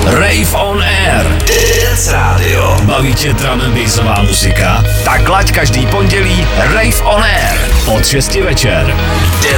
Rave on Air. Dance Radio. Baví tě drum and bassová muzika? Tak laď každý pondělí Rave on Air. Od 6 večer.